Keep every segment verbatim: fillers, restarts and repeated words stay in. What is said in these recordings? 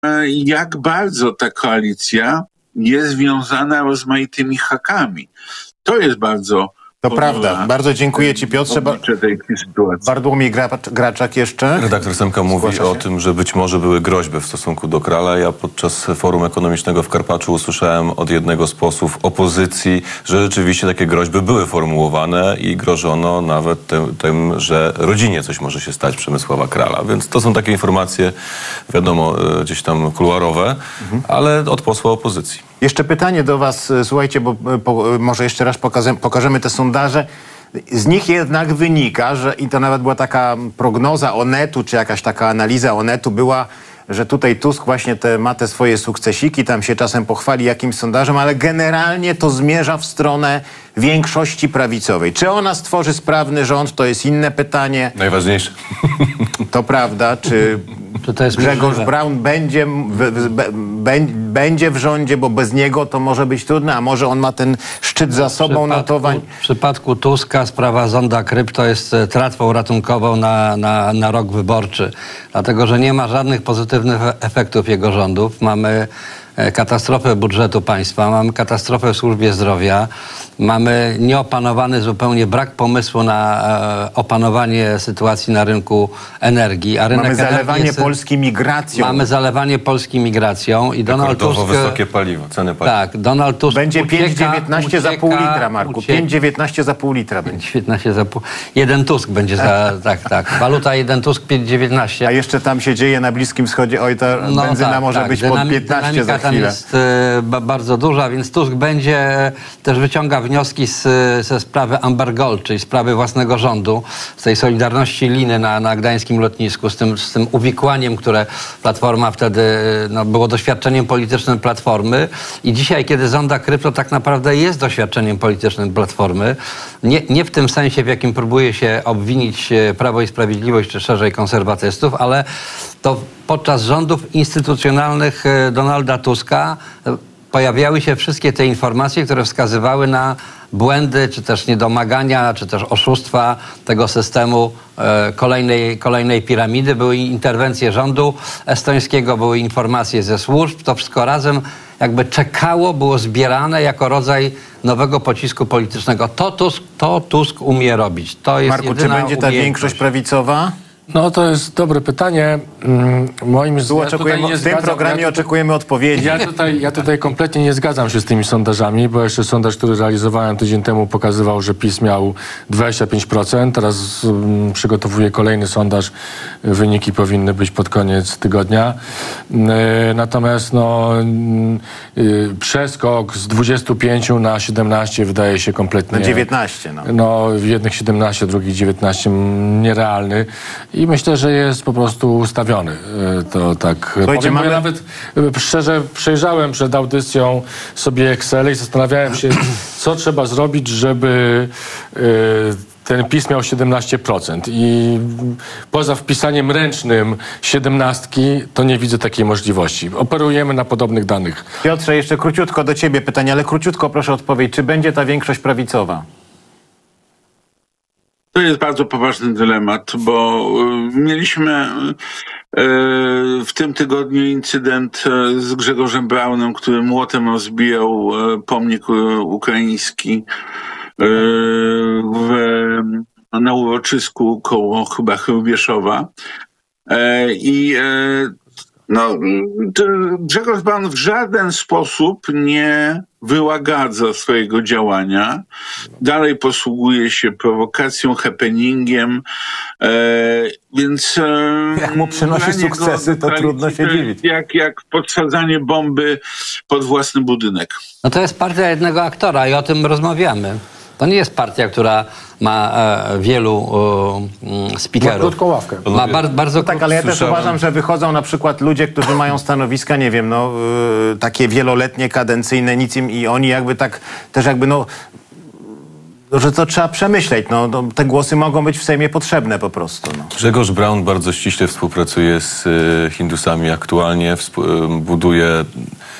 jak bardzo ta koalicja jest związana rozmaitymi hakami. To jest bardzo... To prawda. Bardzo dziękuję Ci, Piotrze. Ba Bartłomiej Graczak jeszcze. Redaktor Semka mówi o tym, że być może były groźby w stosunku do Kralla. Ja podczas forum ekonomicznego w Karpaczu usłyszałem od jednego z posłów opozycji, że rzeczywiście takie groźby były formułowane i grożono nawet tym, tym że rodzinie coś może się stać Przemysława Kralla. Więc to są takie informacje, wiadomo, gdzieś tam kuluarowe, mhm. ale od posła opozycji. Jeszcze pytanie do was, słuchajcie, bo po, może jeszcze raz pokażemy, pokażemy te sondaże. Z nich jednak wynika, że i to nawet była taka prognoza Onetu, czy jakaś taka analiza Onetu była, że tutaj Tusk właśnie te, ma te swoje sukcesiki, tam się czasem pochwali jakimś sondażem, ale generalnie to zmierza w stronę większości prawicowej. Czy ona stworzy sprawny rząd, to jest inne pytanie. Najważniejsze. To prawda, czy... Czy to jest Grzegorz możliwe? Braun będzie w, w, w, będzie w rządzie, bo bez niego to może być trudne, a może on ma ten szczyt za sobą notowań. W przypadku Tuska sprawa zonda krypto jest tratwą ratunkową na, na, na rok wyborczy, dlatego że nie ma żadnych pozytywnych efektów jego rządów. Mamy katastrofę budżetu państwa, mamy katastrofę w służbie zdrowia, mamy nieopanowany zupełnie brak pomysłu na e, opanowanie sytuacji na rynku energii. A rynek mamy zalewanie jest, Polski migracją. Mamy zalewanie Polski migracją i Donald Tusk... wysokie paliwo, ceny paliwa. Tak, Donald Tusk będzie pięć dziewiętnaście za pół litra, Marku. pięć dziewiętnaście za pół litra będzie. pięć dziewiętnaście za pół... Jeden Tusk będzie za... tak, tak. Waluta jeden Tusk, pięć dziewiętnaście. A jeszcze tam się dzieje na Bliskim Wschodzie. Oj, ta no, benzyna tak, może tak. być Dynami pod piętnaście za tam chwilę. jest e, bardzo duża, więc Tusk będzie też wyciąga wnioski z, ze sprawy Amber Gold, czyli sprawy własnego rządu, z tej solidarności liny na, na gdańskim lotnisku, z tym, z tym uwikłaniem, które Platforma wtedy no, było doświadczeniem politycznym Platformy i dzisiaj, kiedy zonda krypto tak naprawdę jest doświadczeniem politycznym Platformy, nie, nie w tym sensie, w jakim próbuje się obwinić Prawo i Sprawiedliwość, czy szerzej konserwatystów, ale to podczas rządów instytucjonalnych Donalda Tuska pojawiały się wszystkie te informacje, które wskazywały na błędy, czy też niedomagania, czy też oszustwa tego systemu e, kolejnej, kolejnej piramidy. Były interwencje rządu estońskiego, były informacje ze służb. To wszystko razem jakby czekało, było zbierane jako rodzaj nowego pocisku politycznego. To Tusk, to Tusk umie robić. To jest Marku, czy będzie ta większość prawicowa? No to jest dobre pytanie. Moim zdaniem oczekujemy, w tym programie ja tutaj, oczekujemy odpowiedzi. Ja tutaj, ja tutaj kompletnie nie zgadzam się z tymi sondażami, bo jeszcze sondaż, który realizowałem tydzień temu, pokazywał, że PiS miał dwadzieścia pięć procent. Teraz um, przygotowuję kolejny sondaż. Wyniki powinny być pod koniec tygodnia. E, natomiast no, e, przeskok z dwudziestu pięciu na siedemnaście wydaje się kompletnie... Na dziewiętnaście. No, no jednych siedemnaście, drugich dziewiętnaście nierealny. I myślę, że jest po prostu ustawiony. To tak. Powiem, mamy... Ja nawet szczerze przejrzałem przed audycją sobie Excel i zastanawiałem się, co trzeba zrobić, żeby ten PiS miał siedemnaście procent. I poza wpisaniem ręcznym siedemnastki, to nie widzę takiej możliwości. Operujemy na podobnych danych. Piotrze, jeszcze króciutko do ciebie pytanie, ale króciutko proszę odpowiedzieć. Czy będzie ta większość prawicowa? To jest bardzo poważny dylemat, bo mieliśmy w tym tygodniu incydent z Grzegorzem Braunem, który młotem rozbijał pomnik ukraiński w, na uroczysku koło chyba Hrubieszowa. I no, Grzegorz Braun w żaden sposób nie wyłagadza swojego działania. Dalej posługuje się prowokacją, happeningiem, e, więc... E, jak mu przynosi sukcesy, to trudno się dziwić. Jak, jak podsadzanie bomby pod własny budynek. No to jest partia jednego aktora i o tym rozmawiamy. To nie jest partia, która ma e, wielu e, speakerów. Ma krótką ławkę. Ma bar, bardzo no tak, ale ja też uważam, że wychodzą na przykład ludzie, którzy mają stanowiska, nie wiem, no y, takie wieloletnie, kadencyjne, nic im i oni jakby tak też jakby no, że to trzeba przemyśleć. No, no, te głosy mogą być w Sejmie potrzebne po prostu. No. Grzegorz Braun bardzo ściśle współpracuje z y, Hindusami aktualnie, buduje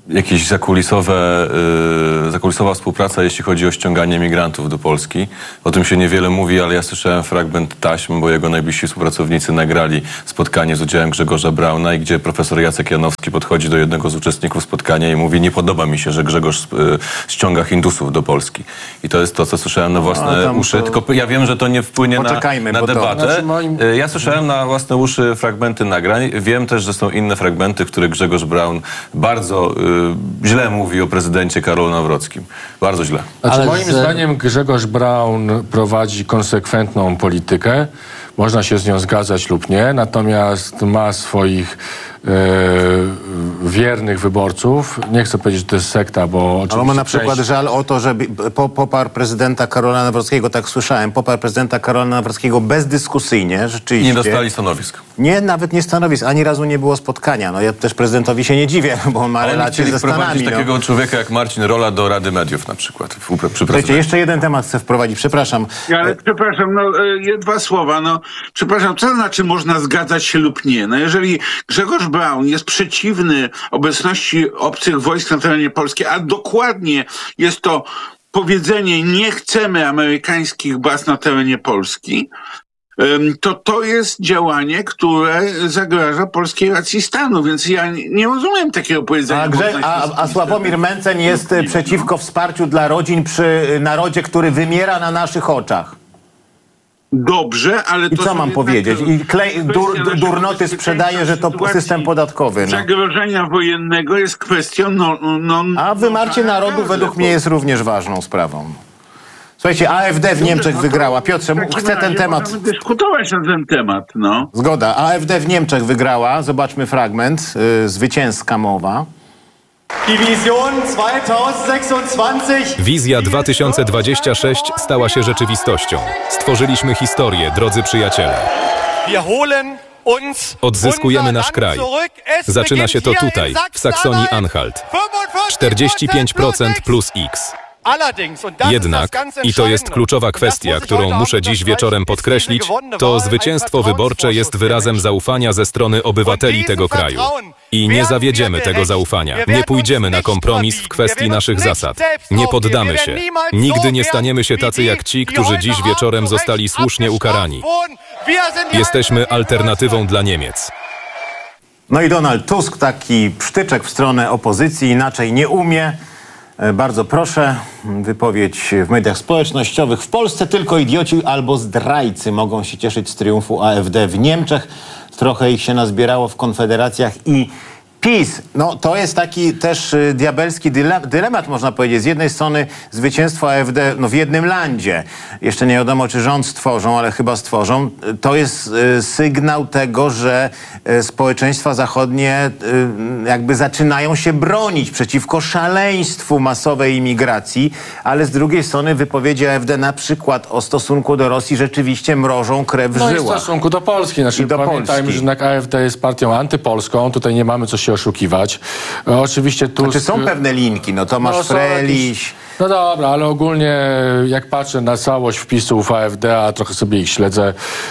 jakieś zakulisowe, yy, zakulisowa współpraca, jeśli chodzi o ściąganie migrantów do Polski. O tym się niewiele mówi, ale ja słyszałem fragment taśm, bo jego najbliżsi współpracownicy nagrali spotkanie z udziałem Grzegorza Brauna i gdzie profesor Jacek Janowski podchodzi do jednego z uczestników spotkania i mówi: nie podoba mi się, że Grzegorz yy, ściąga Hindusów do Polski. I to jest to, co słyszałem na własne uszy. To... Tylko ja wiem, że to nie wpłynie na, na debatę. To... Znaczy moim... Ja słyszałem na własne uszy fragmenty nagrań. Wiem też, że są inne fragmenty, w których Grzegorz Braun bardzo yy, źle mówi o prezydencie Karolu Nawrockim. Bardzo źle. Znaczy, Ale moim z... zdaniem Grzegorz Braun prowadzi konsekwentną politykę. Można się z nią zgadzać lub nie, natomiast ma swoich e, wiernych wyborców. Nie chcę powiedzieć, że to jest sekta, bo oczywiście... Ale ma na przykład część... żal o to, że po, poparł prezydenta Karola Nawrockiego, tak słyszałem, poparł prezydenta Karola Nawrockiego bezdyskusyjnie, rzeczywiście. Nie dostali stanowisk. Nie, nawet nie stanowisk, ani razu nie było spotkania. No ja też prezydentowi się nie dziwię, bo on ma Ale relacje ze Stanami. No. takiego człowieka jak Marcin Rola do Rady Mediów na przykład. W, przy Słuchajcie, jeszcze jeden temat chcę wprowadzić, przepraszam. Ja, ale przepraszam, no e, dwa słowa, no przepraszam, co to znaczy można zgadzać się lub nie? No jeżeli Grzegorz Braun jest przeciwny obecności obcych wojsk na terenie Polski, a dokładnie jest to powiedzenie: nie chcemy amerykańskich baz na terenie Polski, to to jest działanie, które zagraża polskiej racji stanu, więc ja nie rozumiem takiego powiedzenia. A, Grze a, a Sławomir Mencen jest przeciwko wsparciu dla rodzin przy narodzie, który wymiera na naszych oczach. Dobrze, ale... I to co mam powiedzieć? I klej, dur, durnoty sprzedaje, że to system podatkowy. No. Zagrożenia wojennego jest kwestią... No, no, a wymarcie narodu według mnie jest również ważną sprawą. Słuchajcie, A F D w Niemczech wygrała. Piotrze, chcę ten temat... Możemy dyskutować na ten temat, no. Zgoda. A F D w Niemczech wygrała. Zobaczmy fragment. Yy, zwycięska mowa. Wizja dwa tysiące dwadzieścia sześć stała się rzeczywistością. Stworzyliśmy historię, drodzy przyjaciele. Odzyskujemy nasz kraj. Zaczyna się to tutaj, w Saksonii-Anhalt. czterdzieści pięć procent plus X. Jednak, i to jest kluczowa kwestia, którą muszę dziś wieczorem podkreślić, to zwycięstwo wyborcze jest wyrazem zaufania ze strony obywateli tego kraju. I nie zawiedziemy tego zaufania. Nie pójdziemy na kompromis w kwestii naszych zasad. Nie poddamy się. Nigdy nie staniemy się tacy jak ci, którzy dziś wieczorem zostali słusznie ukarani. Jesteśmy alternatywą dla Niemiec. No i Donald Tusk, taki psztyczek w stronę opozycji, inaczej nie umie. Bardzo proszę, wypowiedź w mediach społecznościowych. W Polsce tylko idioci albo zdrajcy mogą się cieszyć z triumfu A F D w Niemczech. Trochę ich się nazbierało w konfederacjach i PiS. No to jest taki też y, diabelski dyle dylemat, można powiedzieć. Z jednej strony zwycięstwo A F D no, w jednym landzie. Jeszcze nie wiadomo, czy rząd stworzą, ale chyba stworzą. To jest y, sygnał tego, że y, społeczeństwa zachodnie y, jakby zaczynają się bronić przeciwko szaleństwu masowej imigracji, ale z drugiej strony wypowiedzi A F D na przykład o stosunku do Rosji rzeczywiście mrożą krew w no żyłach. No i w stosunku do Polski. Znaczy, do pamiętajmy, Polski. że jednak A F D jest partią antypolską. Tutaj nie mamy co się oszukiwać. E, oczywiście Tusk... Znaczy są pewne linki, no Tomasz no, Freliś... No dobra, ale ogólnie jak patrzę na całość wpisów A F D, a trochę sobie ich śledzę,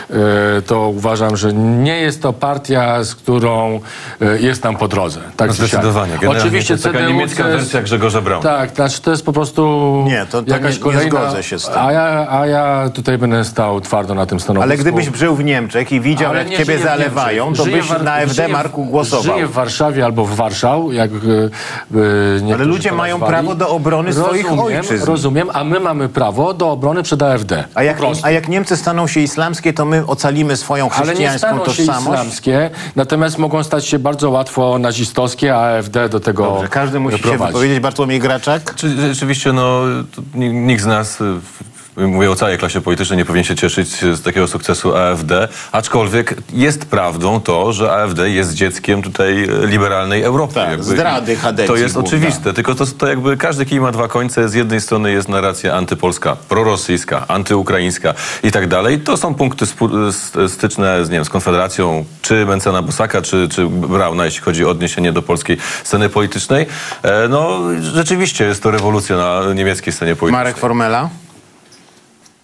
to uważam, że nie jest to partia, z którą jest nam po drodze. Tak, no zdecydowanie. Oczywiście to taka niemiecka jest, wersja Grzegorza Brauna. Tak, znaczy to jest po prostu nie, to, to jakaś nie, kolejna... Nie zgodzę się z tym. A ja, a ja tutaj będę stał twardo na tym stanowisku. Ale gdybyś żył w Niemczech i widział, ale jak ciebie zalewają, to byś na A F D, Marku, głosował. Żyję w Warszawie albo w Warszawie, jak e, Ale ludzie mają nazwali. prawo do obrony rozumiem, swoich ojczyzn. Rozumiem. A my mamy prawo do obrony przed A F D. A jak, a jak Niemcy staną się islamskie, to my ocalimy swoją chrześcijańską Ale nie staną tożsamość? się islamskie, natomiast mogą stać się bardzo łatwo nazistowskie, a A F D do tego Dobrze, każdy musi prowadzi. się wypowiedzieć. Bartłomiej Graczak? Rzeczywiście, no, nikt z nas... Mówię o całej klasie politycznej, nie powinien się cieszyć z takiego sukcesu A F D, aczkolwiek jest prawdą to, że A F D jest dzieckiem tutaj liberalnej Europy. Tak, jakby. zdrady Hadecji. To jest główna. oczywiste, tylko to, to jakby każdy kij ma dwa końce. Z jednej strony jest narracja antypolska, prorosyjska, antyukraińska i tak dalej. To są punkty styczne z, nie wiem, z Konfederacją, czy Mencena Bosaka, czy, czy Brauna, jeśli chodzi o odniesienie do polskiej sceny politycznej. E, no, rzeczywiście jest to rewolucja na niemieckiej scenie politycznej. Marek Formela?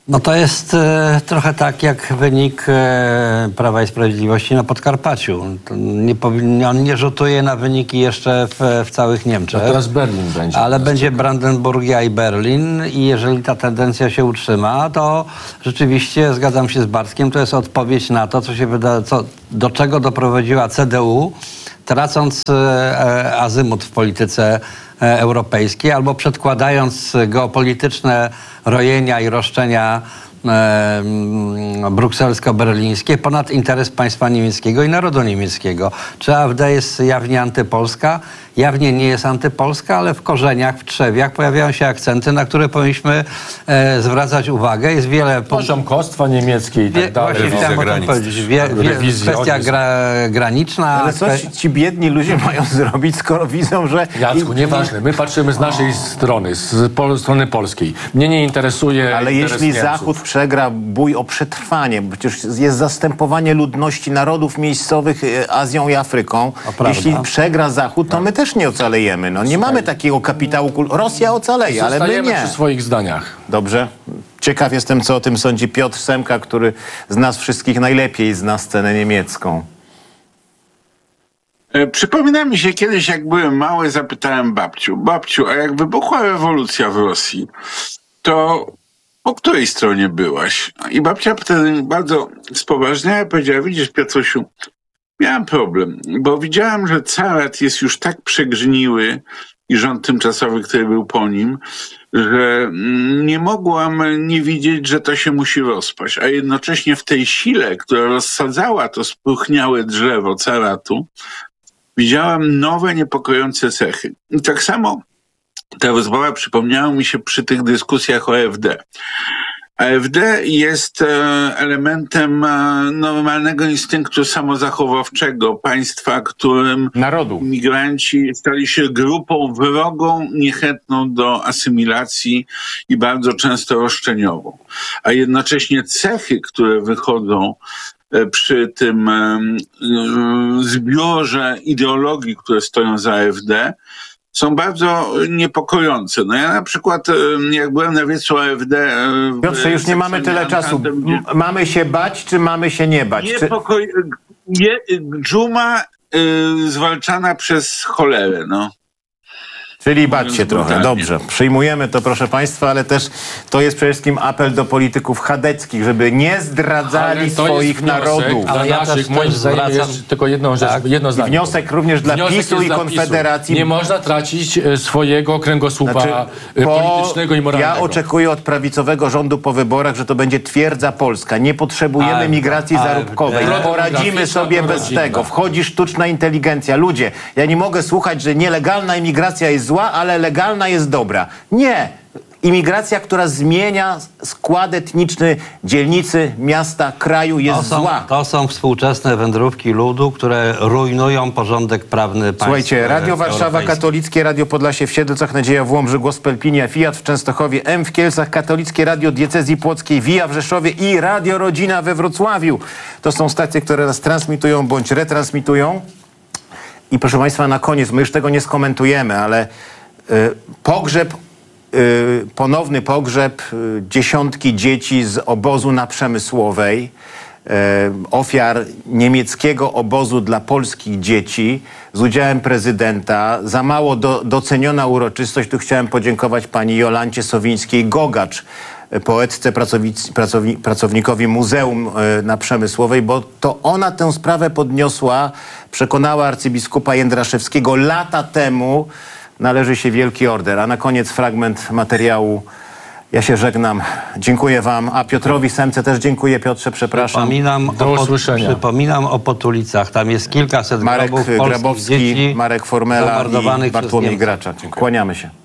No to jest e, trochę tak jak wynik e, Prawa i Sprawiedliwości na Podkarpaciu. To nie powinien, on nie rzutuje na wyniki jeszcze w, w całych Niemczech. A teraz Berlin będzie. Ale będzie Brandenburgia i Berlin i jeżeli ta tendencja się utrzyma, to rzeczywiście zgadzam się z Bartkiem, to jest odpowiedź na to, co się wyda, co, do czego doprowadziła C D U, tracąc e, azymut w polityce e, europejskiej albo przedkładając geopolityczne rojenia i roszczenia e, brukselsko-berlińskie ponad interes państwa niemieckiego i narodu niemieckiego. Czy A F D jest jawnie antypolska? Jawnie nie jest antypolska, ale w korzeniach, w trzewiach pojawiają się akcenty, na które powinniśmy e, zwracać uwagę. Jest wiele... Poziom kostwa niemieckie i tak dalej. Właśnie chciałem o tym powiedzieć. Wie, wie, kwestia gra, graniczna... Ale co ci, ci biedni ludzie mają zrobić, skoro widzą, że... Jacku, nieważne. My patrzymy z naszej o. strony, z pol strony polskiej. Mnie nie interesuje... Ale jeśli Niemców. Zachód przegra bój o przetrwanie, bo przecież jest zastępowanie ludności narodów miejscowych Azją i Afryką. Jeśli przegra Zachód, to my też nie ocalejemy. No, nie mamy takiego kapitału. Rosja ocaleje, ale my nie. przy swoich zdaniach. Dobrze. Ciekaw jestem, co o tym sądzi Piotr Semka, który z nas wszystkich najlepiej zna scenę niemiecką. Przypomina mi się kiedyś, jak byłem mały, zapytałem babciu, babciu, a jak wybuchła rewolucja w Rosji, to po której stronie byłaś? I babcia wtedy bardzo spoważniała powiedziała, widzisz, Piotrusiu, miałem problem, bo widziałam, że carat jest już tak przegrzniły i rząd tymczasowy, który był po nim, że nie mogłam nie widzieć, że to się musi rozpaść. A jednocześnie w tej sile, która rozsadzała to spróchniałe drzewo caratu, widziałam nowe, niepokojące cechy. I tak samo ta rozmowa przypomniała mi się przy tych dyskusjach o A F D. A F D jest elementem normalnego instynktu samozachowawczego państwa, którym narodu. Migranci stali się grupą wrogą, niechętną do asymilacji i bardzo często roszczeniową. A jednocześnie cechy, które wychodzą przy tym zbiorze ideologii, które stoją za A F D, są bardzo niepokojące. No ja na przykład, jak byłem na wiecu A F D... Piotrze, już nie mamy tyle czasu. Gdzie... Mamy się bać, czy mamy się nie bać? Niepokoj... Je... Dżuma y, zwalczana przez cholerę, no. Czyli bać się trochę. Dobrze, przyjmujemy to, proszę państwa, ale też to jest przede wszystkim apel do polityków chadeckich, żeby nie zdradzali swoich narodów. Ale ja naszych, moim zdaniem jest tylko jedną rzecz, tak. jedno zdanie. Wniosek również dla wniosek PiSu i Konfederacji. Nie można tracić swojego kręgosłupa znaczy, politycznego i moralnego. Ja oczekuję od prawicowego rządu po wyborach, że to będzie twierdza polska. Nie potrzebujemy ale, migracji ale, zarobkowej. Ale, Poradzimy sobie bez tego. Wchodzi sztuczna inteligencja. Ludzie, ja nie mogę słuchać, że nielegalna imigracja jest zła, ale legalna jest dobra. Nie. Imigracja, która zmienia skład etniczny dzielnicy, miasta, kraju jest to są, zła. To są współczesne wędrówki ludu, które rujnują porządek prawny państwa. Słuchajcie, Radio Warszawa, Katolickie Radio Podlasie w Siedlcach, Nadzieja w Łomży, Głos Pelpinia, Fiat w Częstochowie, M w Kielcach, Katolickie Radio Diecezji Płockiej, Via w Rzeszowie i Radio Rodzina we Wrocławiu. To są stacje, które nas transmitują bądź retransmitują. I proszę państwa, na koniec, my już tego nie skomentujemy, ale y, pogrzeb, y, ponowny pogrzeb y, dziesiątki dzieci z obozu na Przemysłowej, y, ofiar niemieckiego obozu dla polskich dzieci z udziałem prezydenta. Za mało do, doceniona uroczystość. Tu chciałem podziękować pani Jolancie Sowińskiej-Gogacz, poetce, pracownic, pracowni, pracownikowi Muzeum na Przemysłowej, bo to ona tę sprawę podniosła, przekonała arcybiskupa Jędraszewskiego lata temu. Należy się wielki order. A na koniec fragment materiału. Ja się żegnam. Dziękuję wam. A Piotrowi Semce też dziękuję. Piotrze, przepraszam. Przypominam Do o, usłyszenia. Przypominam o Potulicach. Tam jest kilkaset Marek grobów Grabowski, dzieci Marek Formela i Bartłomiej Graczak. Kłaniamy się.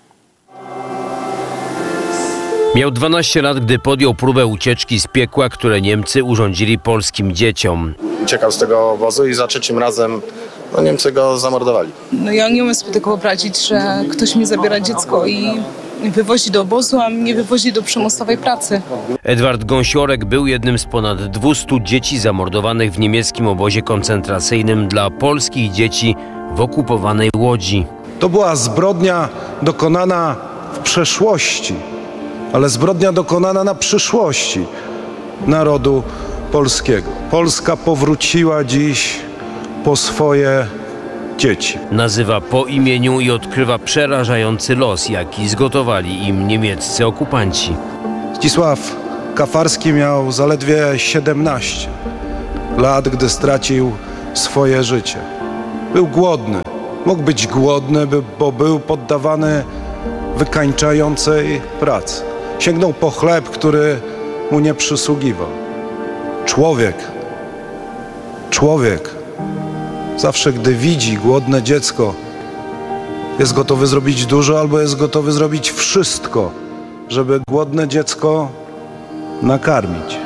Miał dwanaście lat, gdy podjął próbę ucieczki z piekła, które Niemcy urządzili polskim dzieciom. Uciekał z tego obozu i za trzecim razem no, Niemcy go zamordowali. No ja nie umiem sobie tego wyobrazić, że ktoś mi zabiera dziecko i wywozi do obozu, a mnie wywozi do przymusowej pracy. Edward Gąsiorek był jednym z ponad dwustu dzieci zamordowanych w niemieckim obozie koncentracyjnym dla polskich dzieci w okupowanej Łodzi. To była zbrodnia dokonana w przeszłości, ale zbrodnia dokonana na przyszłości narodu polskiego. Polska powróciła dziś po swoje dzieci. Nazywa po imieniu i odkrywa przerażający los, jaki zgotowali im niemieccy okupanci. Zdzisław Kafarski miał zaledwie siedemnaście lat, gdy stracił swoje życie. Był głodny. Mógł być głodny, bo był poddawany wykańczającej pracy. Sięgnął po chleb, który mu nie przysługiwał. Człowiek, człowiek, zawsze gdy widzi głodne dziecko, jest gotowy zrobić dużo albo jest gotowy zrobić wszystko, żeby głodne dziecko nakarmić.